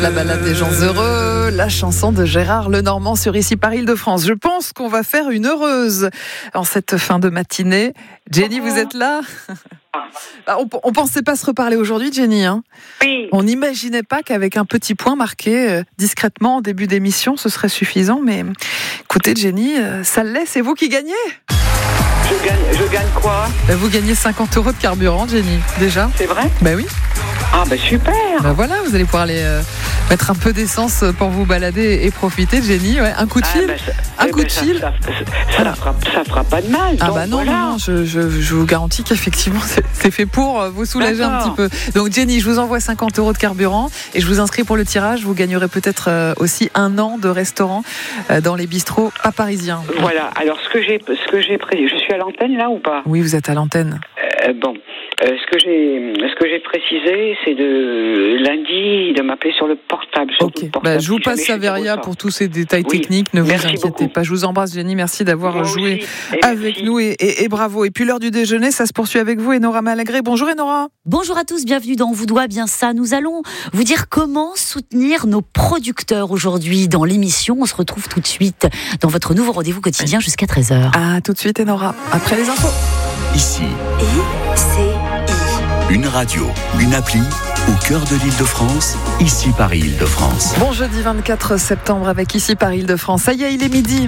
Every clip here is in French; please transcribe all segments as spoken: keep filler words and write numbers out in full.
La balade des gens heureux, la chanson de Gérard Lenormand sur Ici Paris Île-de-France. Je pense qu'on va faire une heureuse en cette fin de matinée. Jenny, vous êtes là ? On ne pensait pas se reparler aujourd'hui, Jenny. Hein oui. On n'imaginait pas qu'avec un petit point marqué euh, discrètement en début d'émission, ce serait suffisant. Mais écoutez, Jenny, euh, ça l'est, c'est vous qui gagnez. Je gagne, je gagne quoi ? Vous gagnez cinquante euros de carburant, Jenny, déjà. C'est vrai ? Ben oui. Ah ben super. Ben voilà, vous allez pouvoir aller euh, mettre un peu d'essence pour vous balader et profiter, Jenny. Ouais, un coup de fil, ah ben ça, un coup ben de ça, fil. Ça, ça, ça, ça, fera, ça fera pas de mal. Ah donc bah non, voilà. non, non, je, je, je vous garantis qu'effectivement c'est, c'est fait pour vous soulager D'accord. un petit peu. Donc Jenny, je vous envoie cinquante euros de carburant et je vous inscris pour le tirage. Vous gagnerez peut-être euh, aussi un an de restaurant euh, dans les bistrots pas parisiens. Voilà. Alors ce que j'ai, ce que j'ai précisé, je suis à l'antenne là ou pas ? Oui, vous êtes à l'antenne. Euh, bon. Euh, ce que j'ai, ce que j'ai précisé, c'est de lundi de m'appeler sur le portable. Ok. Le portable, bah, je vous si passe Saveria pour tous ces détails oui. techniques. Ne vous merci inquiétez beaucoup. pas. Je vous embrasse, Jenny. Merci d'avoir Moi joué et avec merci. nous et, et, et bravo. Et puis l'heure du déjeuner, ça se poursuit avec vous, Enora Malagré. Bonjour, Enora. Bonjour à tous. Bienvenue dans On vous doit bien ça. Nous allons vous dire comment soutenir nos producteurs aujourd'hui dans l'émission. On se retrouve tout de suite dans votre nouveau rendez-vous quotidien jusqu'à treize heures. Ah, tout de suite, Enora. Après les infos. Ici. I C I. Une radio, une appli, au cœur de l'Île-de-France, Ici Paris Île-de-France. Bon jeudi vingt-quatre septembre avec Ici Paris Île-de-France. Ça y est, il est midi.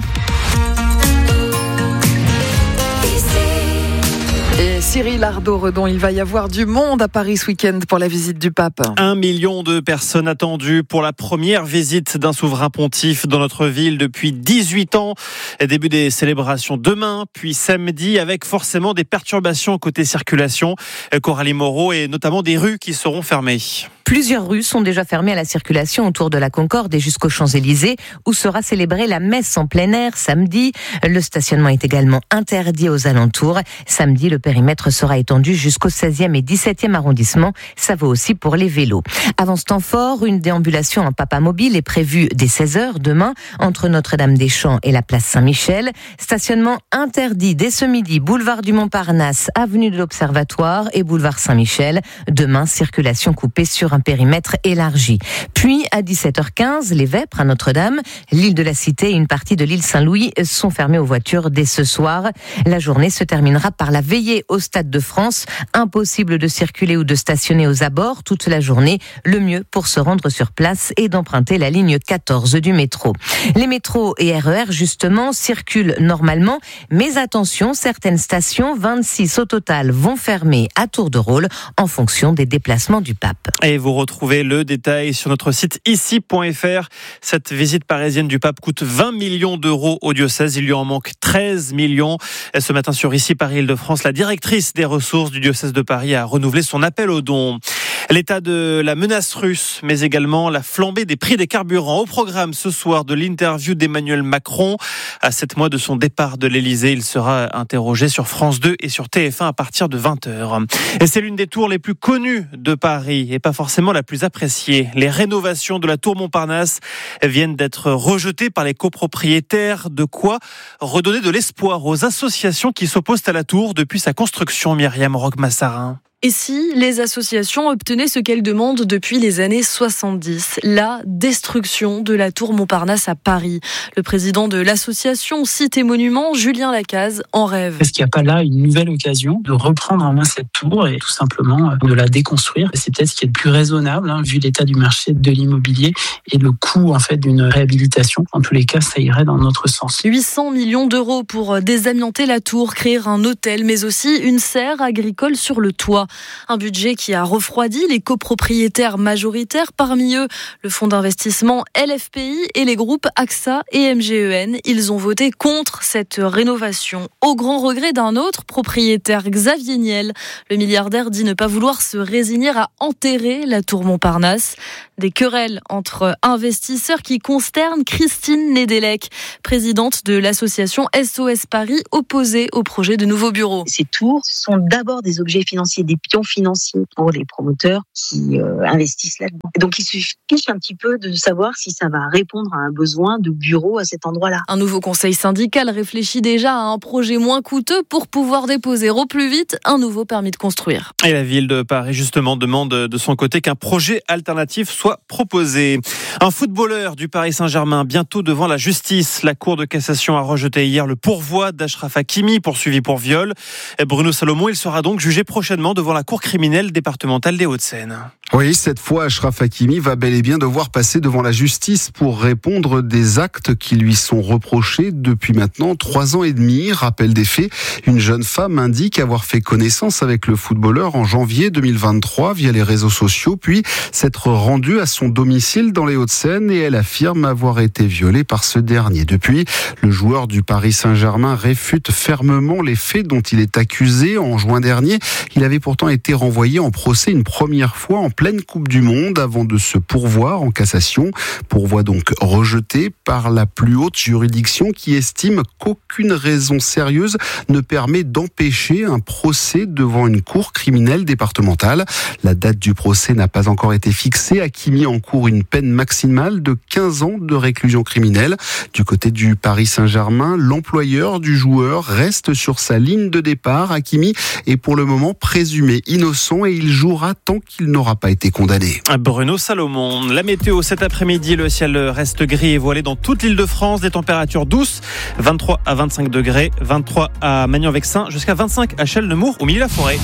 Et Cyril Ardo-Redon, il va y avoir du monde à Paris ce week-end pour la visite du pape. Un million de personnes attendues pour la première visite d'un souverain pontife dans notre ville depuis dix-huit ans. Début des célébrations demain, puis samedi, avec forcément des perturbations côté circulation. Coralie Moreau, et notamment des rues qui seront fermées. Plusieurs rues sont déjà fermées à la circulation autour de la Concorde et jusqu'aux Champs-Élysées, où sera célébrée la messe en plein air samedi. Le stationnement est également interdit aux alentours. Samedi, le périmètre sera étendu jusqu'au seizième et dix-septième arrondissement. Ça vaut aussi pour les vélos. Avant ce temps fort, une déambulation en papa mobile est prévue dès seize heures demain entre Notre-Dame-des-Champs et la place Saint-Michel. Stationnement interdit dès ce midi, boulevard du Montparnasse, avenue de l'Observatoire et boulevard Saint-Michel. Demain, circulation coupée sur un périmètre élargi. Puis, à dix-sept heures quinze, les Vêpres à Notre-Dame, l'île de la Cité et une partie de l'île Saint-Louis sont fermées aux voitures dès ce soir. La journée se terminera par la veillée au Stade de France. Impossible de circuler ou de stationner aux abords toute la journée. Le mieux pour se rendre sur place est d'emprunter la ligne quatorze du métro. Les métros et R E R, justement, circulent normalement, mais attention, certaines stations, vingt-six au total, vont fermer à tour de rôle en fonction des déplacements du pape. Et vous retrouvez le détail sur notre site ici point f r. Cette visite parisienne du pape coûte vingt millions d'euros au diocèse. Il lui en manque treize millions. Et ce matin sur Ici Paris Île-de-France, la directrice des ressources du diocèse de Paris a renouvelé son appel aux dons. L'état de la menace russe, mais également la flambée des prix des carburants. Au programme ce soir de l'interview d'Emmanuel Macron. À sept mois de son départ de l'Élysée, il sera interrogé sur France deux et sur T F un à partir de vingt heures. Et c'est l'une des tours les plus connues de Paris et pas forcément la plus appréciée. Les rénovations de la tour Montparnasse viennent d'être rejetées par les copropriétaires. De quoi redonner de l'espoir aux associations qui s'opposent à la tour depuis sa construction. Myriam Roque-Massarin. Et si les associations obtenaient ce qu'elles demandent depuis les années soixante-dix, la destruction de la tour Montparnasse à Paris? Le président de l'association Cité Monuments, Julien Lacaze, en rêve. Est-ce qu'il n'y a pas là une nouvelle occasion de reprendre en main cette tour et tout simplement de la déconstruire? C'est peut-être ce qui est le plus raisonnable, hein, vu l'état du marché de l'immobilier et le coût en fait d'une réhabilitation. En tous les cas, ça irait dans notre sens. huit cents millions d'euros pour désamianter la tour, créer un hôtel, mais aussi une serre agricole sur le toit. Un budget qui a refroidi les copropriétaires majoritaires, parmi eux le fonds d'investissement L F P I et les groupes A X A et M G E N. Ils ont voté contre cette rénovation, au grand regret d'un autre propriétaire, Xavier Niel. Le milliardaire dit ne pas vouloir se résigner à enterrer la tour Montparnasse. Des querelles entre investisseurs qui consternent Christine Nedelec, présidente de l'association S O S Paris, opposée au projet de nouveaux bureaux. Ces tours sont d'abord des objets financiers des pions financiers pour les promoteurs qui euh, investissent là-dedans. Donc il se fiche un petit peu de savoir si ça va répondre à un besoin de bureau à cet endroit-là. Un nouveau conseil syndical réfléchit déjà à un projet moins coûteux pour pouvoir déposer au plus vite un nouveau permis de construire. Et la ville de Paris, justement, demande de son côté qu'un projet alternatif soit proposé. Un footballeur du Paris Saint-Germain, bientôt devant la justice. La Cour de cassation a rejeté hier le pourvoi d'Achraf Hakimi, poursuivi pour viol. Et Bruno Salomon, il sera donc jugé prochainement devant la Cour criminelle départementale des Hauts-de-Seine. Oui, cette fois, Achraf Hakimi va bel et bien devoir passer devant la justice pour répondre des actes qui lui sont reprochés depuis maintenant trois ans et demi. Rappel des faits, une jeune femme indique avoir fait connaissance avec le footballeur en janvier deux mille vingt-trois via les réseaux sociaux, puis s'être rendue à son domicile dans les Hauts-de-Seine et elle affirme avoir été violée par ce dernier. Depuis, le joueur du Paris Saint-Germain réfute fermement les faits dont il est accusé. En juin dernier, il avait pourtant été renvoyé en procès une première fois en pleine Coupe du Monde avant de se pourvoir en cassation. Pourvoi donc rejeté par la plus haute juridiction qui estime qu'aucune raison sérieuse ne permet d'empêcher un procès devant une cour criminelle départementale. La date du procès n'a pas encore été fixée. Hakimi encourt une peine maximale de quinze ans de réclusion criminelle. Du côté du Paris Saint-Germain, l'employeur du joueur reste sur sa ligne de départ. Hakimi est pour le moment présumé innocent et il jouera tant qu'il n'aura pas été condamné. Bruno Salomon. La météo cet après-midi, le ciel reste gris et voilé dans toute l'île de France. Des températures douces, vingt-trois à vingt-cinq degrés, vingt-trois à Magnan-Vexin, jusqu'à vingt-cinq à Chelles-Nemours, au milieu de la forêt.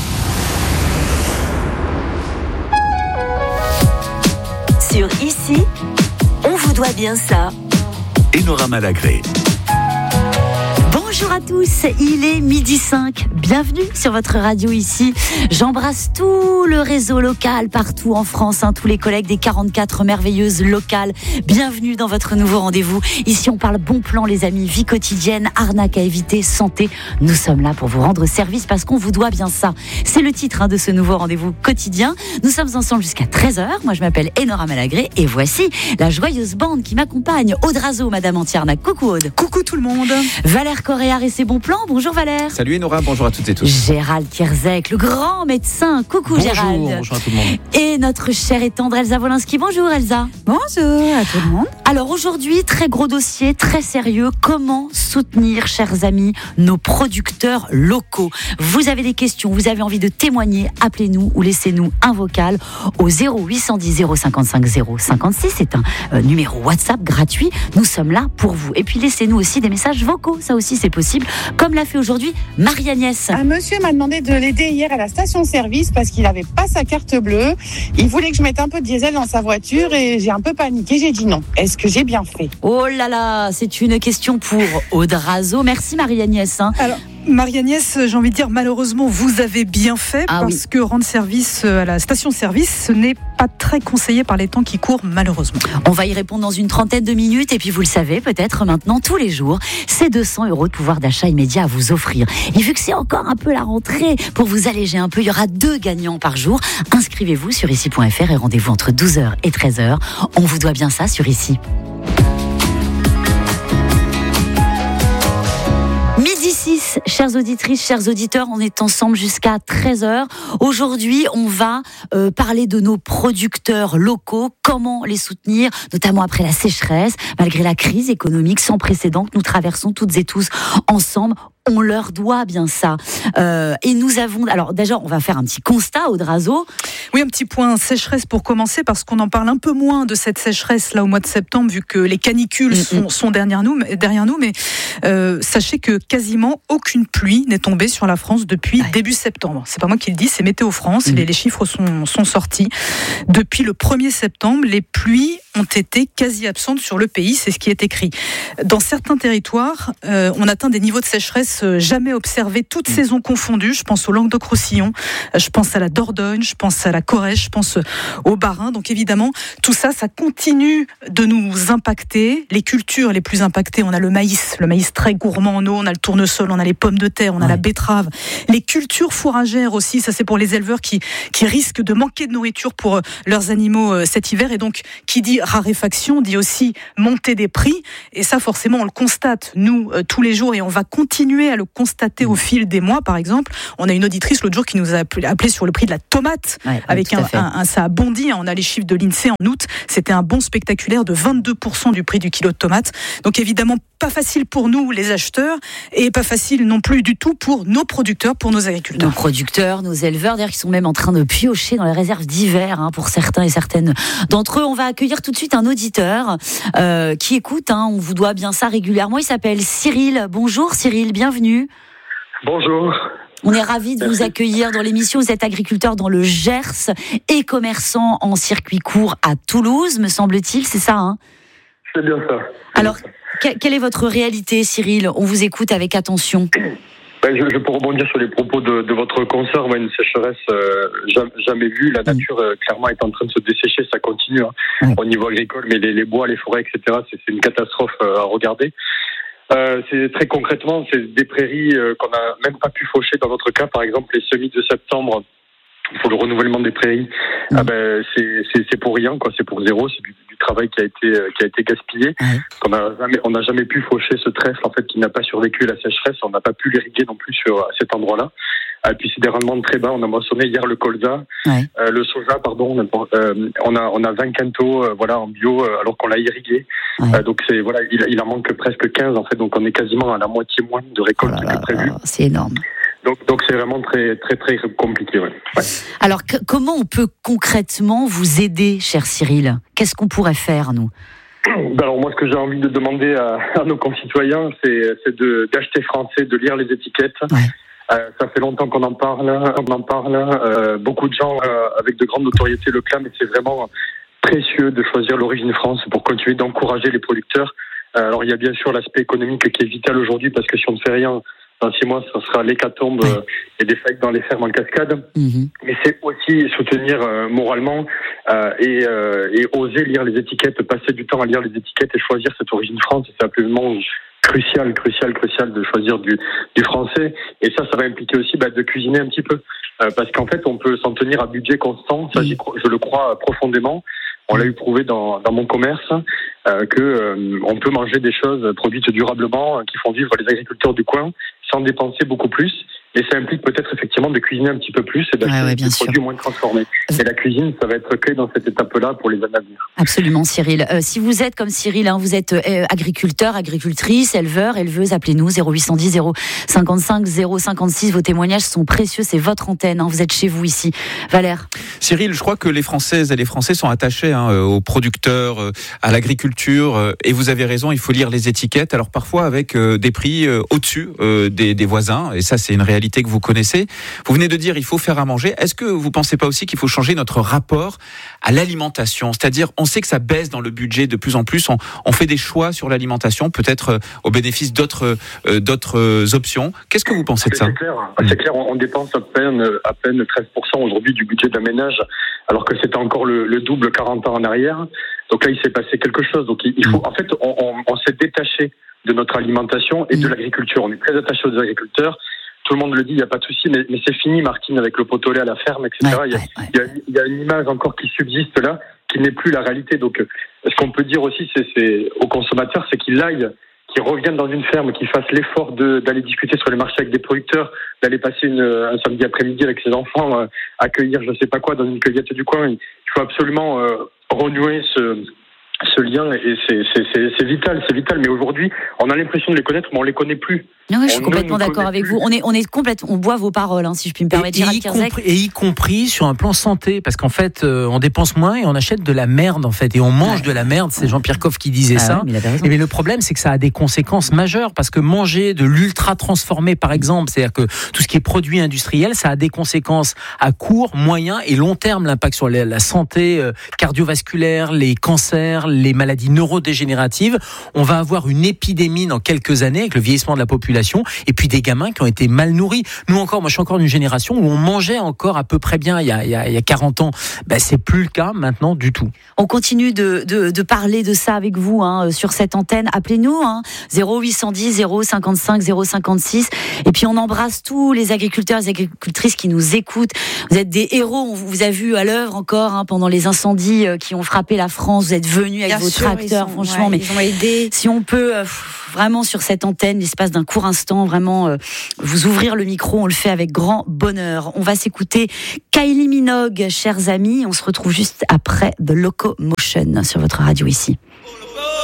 Sur Ici, on vous doit bien ça. Enora Malagré. Bonjour à tous, il est midi cinq. Bienvenue sur votre radio ici. J'embrasse tout le réseau local partout en France, hein, tous les collègues des quarante-quatre merveilleuses locales. Bienvenue dans votre nouveau rendez-vous. Ici, on parle bon plan, les amis, vie quotidienne, arnaque à éviter, santé. Nous sommes là pour vous rendre service parce qu'on vous doit bien ça. C'est le titre hein, de ce nouveau rendez-vous quotidien. Nous sommes ensemble jusqu'à treize heures. Moi, je m'appelle Enora Malagré et voici la joyeuse bande qui m'accompagne. Aude Razo, Madame Antiarnac. Coucou Aude. Coucou tout le monde. Valère Correa et ses bons plans. Bonjour Valère. Salut Enora, bonjour à toutes et tous. Gérald Kierzek, le grand médecin. Coucou bonjour, Gérald. Bonjour à tout le monde. Et notre chère et tendre Elsa Wolinski. Bonjour Elsa. Bonjour à tout le monde. Alors aujourd'hui, très gros dossier, très sérieux. Comment soutenir, chers amis, nos producteurs locaux? Vous avez des questions, vous avez envie de témoigner, appelez-nous ou laissez-nous un vocal au zéro huit cent dix zéro cinquante-cinq zéro cinquante-six. C'est un euh, numéro WhatsApp gratuit. Nous sommes là pour vous. Et puis laissez-nous aussi des messages vocaux. Ça aussi, c'est possible. Comme l'a fait aujourd'hui Marie-Agnès. Un monsieur m'a demandé de l'aider hier à la station-service parce qu'il n'avait pas sa carte bleue. Il voulait que je mette un peu de diesel dans sa voiture et j'ai un peu paniqué. J'ai dit non. Est-ce que j'ai bien fait? Oh là là, c'est une question pour Aude Razo. Merci Marie-Agnès. Hein. Alors, Marie-Agnès, j'ai envie de dire, malheureusement, vous avez bien fait ah parce oui. que rendre service à la station-service, ce n'est pas très conseillé par les temps qui courent, malheureusement. On va y répondre dans une trentaine de minutes et puis vous le savez, peut-être maintenant, tous les jours, c'est deux cents euros de pouvoir d'achat immédiat à vous offrir. Et vu que c'est encore un peu la rentrée, pour vous alléger un peu, il y aura deux gagnants par jour. Inscrivez-vous sur ici point f r et rendez-vous entre douze heures et treize heures. On vous doit bien ça sur Ici. Midi six, chères auditrices, chers auditeurs, on est ensemble jusqu'à treize heures. Aujourd'hui, on va euh, parler de nos producteurs locaux, comment les soutenir, notamment après la sécheresse, malgré la crise économique sans précédent que nous traversons toutes et tous ensemble. On leur doit bien ça. Euh, et nous avons... Alors déjà, on va faire un petit constat, Aude Razo. Oui, un petit point sécheresse pour commencer, parce qu'on en parle un peu moins de cette sécheresse là au mois de septembre, vu que les canicules mm-hmm. sont, sont derrière nous. Derrière nous mais euh, sachez que quasiment aucune pluie n'est tombée sur la France depuis ouais. début septembre. C'est pas moi qui le dis, c'est Météo France. Mm-hmm. Les, les chiffres sont, sont sortis. Depuis le premier septembre, les pluies ont été quasi absentes sur le pays. C'est ce qui est écrit. Dans certains territoires, euh, on atteint des niveaux de sécheresse jamais observé, toutes mmh. saisons confondues. Je pense au Languedoc-Roussillon, je pense à la Dordogne, je pense à la Corrèze, je pense au Bas-Rhin. Donc évidemment, tout ça, ça continue de nous impacter. Les cultures les plus impactées, on a le maïs, le maïs très gourmand en eau, on a le tournesol, on a les pommes de terre, on a ouais. la betterave. Les cultures fourragères aussi, ça c'est pour les éleveurs qui, qui risquent de manquer de nourriture pour leurs animaux cet hiver. Et donc, qui dit raréfaction dit aussi montée des prix. Et ça, forcément, on le constate, nous, euh, tous les jours, et on va continuer à le constater au fil des mois, par exemple. On a une auditrice l'autre jour qui nous a appelé sur le prix de la tomate, ouais, avec un, un, un, ça a bondi. On a les chiffres de l'INSEE en août. C'était un bond spectaculaire de vingt-deux pour cent du prix du kilo de tomate. Donc évidemment, pas facile pour nous, les acheteurs, et pas facile non plus du tout pour nos producteurs, pour nos agriculteurs. Nos producteurs, nos éleveurs, d'ailleurs, qui sont même en train de piocher dans les réserves d'hiver, hein, pour certains et certaines d'entre eux. On va accueillir tout de suite un auditeur euh, qui écoute, hein, on vous doit bien ça régulièrement. Il s'appelle Cyril. Bonjour Cyril, bienvenue. Bonjour. On est ravis de vous accueillir dans l'émission. Vous êtes agriculteur dans le Gers et commerçant en circuit court à Toulouse, me semble-t-il, c'est ça, hein ? C'est bien ça. Alors, que, quelle est votre réalité, Cyril ? On vous écoute avec attention. Ben, je, je peux rebondir sur les propos de, de votre consoeur. Ouais, une sécheresse euh, jamais, jamais vue. La nature, euh, clairement, est en train de se dessécher. Ça continue, hein, mmh. au niveau agricole, mais les, les bois, les forêts, et cetera, c'est, c'est une catastrophe euh, à regarder. Euh, c'est très concrètement, c'est des prairies euh, qu'on n'a même pas pu faucher. Dans notre cas, par exemple, les semis de septembre pour le renouvellement des prairies, mmh. ah ben, c'est, c'est, c'est pour rien, quoi. C'est pour zéro. C'est du, du travail qui a été qui a été gaspillé. Mmh. On n'a jamais on n'a jamais pu faucher ce trèfle en fait qui n'a pas survécu à la sécheresse. On n'a pas pu l'irriguer non plus sur à cet endroit-là. Et puis c'est des rendements très bas. On a moissonné hier le colza, ouais. euh, le soja, pardon. Euh, on a on a vingt quintaux, euh, voilà, en bio, euh, alors qu'on l'a irrigué. Ouais. Euh, donc c'est voilà, il, il en manque presque quinze en fait. Donc on est quasiment à la moitié moins de récolte oh là que prévu. C'est énorme. Donc, donc c'est vraiment très, très, très compliqué. Ouais. Ouais. Alors, que, comment on peut concrètement vous aider, cher Cyril ? Qu'est-ce qu'on pourrait faire, nous ? Ben alors moi, ce que j'ai envie de demander à, à nos concitoyens, c'est, c'est de, d'acheter français, de lire les étiquettes. Ouais. Euh, ça fait longtemps qu'on en parle, on en parle. Euh, beaucoup de gens euh, avec de grandes notoriétés le clament, et c'est vraiment précieux de choisir l'origine France pour continuer d'encourager les producteurs. Euh, alors, il y a bien sûr l'aspect économique qui est vital aujourd'hui, parce que si on ne fait rien, dans six mois, ça sera l'hécatombe euh, et des faillites dans les fermes en cascade. Mmh. Mais c'est aussi soutenir euh, moralement euh, et, euh, et oser lire les étiquettes, passer du temps à lire les étiquettes et choisir cette origine France. C'est absolument crucial, crucial, crucial de choisir du, du français. Et ça, ça va impliquer aussi bah, de cuisiner un petit peu. Euh, parce qu'en fait, on peut s'en tenir à budget constant. Ça, j'y, je le crois profondément. On l'a eu prouvé dans, dans mon commerce euh, que euh, on peut manger des choses produites durablement euh, qui font vivre les agriculteurs du coin sans dépenser beaucoup plus. Et ça implique peut-être effectivement de cuisiner un petit peu plus et d'acheter ouais, ouais, des produits sûr. moins transformés. Et la cuisine, ça va être clé dans cette étape-là pour les années à venir. Absolument, Cyril. Euh, si vous êtes comme Cyril, hein, vous êtes euh, agriculteur, agricultrice, éleveur, éleveuse, appelez-nous zéro huit cent dix zéro cinquante-cinq zéro cinquante-six. Vos témoignages sont précieux, c'est votre antenne. Hein, vous êtes chez vous ici. Valère. Cyril, je crois que les Françaises et les Français sont attachés hein, aux producteurs, à l'agriculture. Et vous avez raison, il faut lire les étiquettes. Alors parfois avec euh, des prix euh, au-dessus euh, des, des voisins. Et ça, c'est une réalité que vous connaissez. Vous venez de dire il faut faire à manger. Est-ce que vous pensez pas aussi qu'il faut changer notre rapport à l'alimentation ? C'est-à-dire, on sait que ça baisse dans le budget de plus en plus. On, on fait des choix sur l'alimentation, peut-être euh, au bénéfice d'autres, euh, d'autres euh, options. Qu'est-ce que vous pensez de ça ? C'est clair. C'est clair. On dépense à peine, à peine treize pour cent aujourd'hui du budget d'un ménage, alors que c'était encore le, le double quarante ans en arrière. Donc là, il s'est passé quelque chose. Donc il faut, en fait, on, on, on s'est détaché de notre alimentation et de l'agriculture. On est très attaché aux agriculteurs. Tout le monde le dit, il n'y a pas de souci, mais, mais c'est fini, Martine, avec le pot au lait à la ferme, et cetera. Ouais, il, y a, ouais, ouais. Il, y a, il y a une image encore qui subsiste là, qui n'est plus la réalité. Donc, ce qu'on peut dire aussi, c'est, c'est aux consommateurs, c'est qu'ils aillent, qu'ils reviennent dans une ferme, qu'ils fassent l'effort de, d'aller discuter sur les marchés avec des producteurs, d'aller passer une, un samedi après-midi avec ses enfants, euh, accueillir je ne sais pas quoi dans une cueillette du coin. Il faut absolument euh, renouer ce... ce lien, et c'est, c'est, c'est, c'est vital, c'est vital. Mais aujourd'hui, on a l'impression de les connaître, mais on les connaît plus. Non, je suis complètement d'accord avec plus. vous. On est, on est complètement, on boit vos paroles, hein, si je puis me permettre. Et, et, y compris, et y compris sur un plan santé, parce qu'en fait, euh, on dépense moins et on achète de la merde, en fait, et on mange ouais. de la merde. C'est Jean-Pierre Coff qui disait ah ça. Ouais, mais, et mais le problème, c'est que ça a des conséquences majeures, parce que manger de l'ultra transformé, par exemple, c'est-à-dire que tout ce qui est produit industriel, ça a des conséquences à court, moyen et long terme. L'impact sur la, la santé euh, cardiovasculaire, les cancers, les maladies neurodégénératives. On va avoir une épidémie dans quelques années avec le vieillissement de la population. population, et puis des gamins qui ont été mal nourris. Nous encore, moi je suis encore d'une génération où on mangeait encore à peu près bien il y a, il y a, il y a quarante ans. Ben, c'est plus le cas maintenant du tout. On continue de, de, de parler de ça avec vous hein, sur cette antenne. Appelez-nous hein, zéro huit cent dix zéro cinquante-cinq zéro cinquante-six, et puis on embrasse tous les agriculteurs et agricultrices qui nous écoutent. Vous êtes des héros, on vous a vu à l'œuvre encore hein, pendant les incendies qui ont frappé la France. Vous êtes venus avec Bien vos sûr, tracteurs, sont, franchement, ouais, mais ils ont aidé. Si on peut euh, vraiment sur cette antenne, l'espace d'un court instant, vraiment euh, vous ouvrir le micro, on le fait avec grand bonheur. On va s'écouter Kylie Minogue, chers amis. On se retrouve juste après The Locomotion sur votre radio ici.